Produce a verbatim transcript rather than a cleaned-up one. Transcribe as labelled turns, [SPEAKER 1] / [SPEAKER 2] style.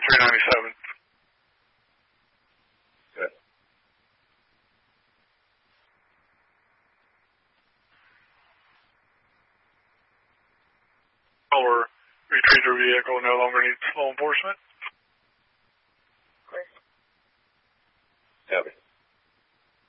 [SPEAKER 1] three ninety-seven.
[SPEAKER 2] Good.
[SPEAKER 1] Or retriever vehicle no longer needs law enforcement.
[SPEAKER 2] Copy.